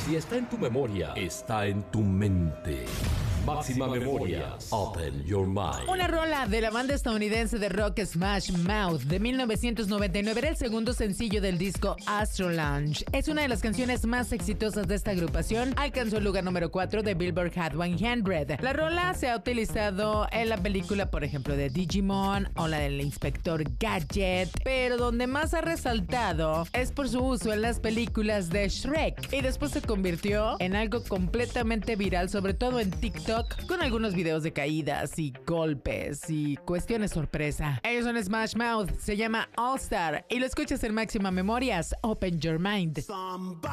Si está en tu memoria, está en tu mente. Máxima Memorias. Open Your Mind. Una rola de la banda estadounidense de rock Smash Mouth de 1999 era el segundo sencillo del disco Astro Lounge. Es una de las canciones más exitosas de esta agrupación. Alcanzó el lugar número 4 de Billboard Hot 100. La rola se ha utilizado en la película, por ejemplo, de Digimon o la del Inspector Gadget, pero donde más ha resaltado es por su uso en las películas de Shrek. Y después se convirtió en algo completamente viral, sobre todo en TikTok, con algunos videos de caídas y golpes y cuestiones sorpresa. Ellos son Smash Mouth, se llama All Star y lo escuchas en Máxima Memorias. Open Your Mind.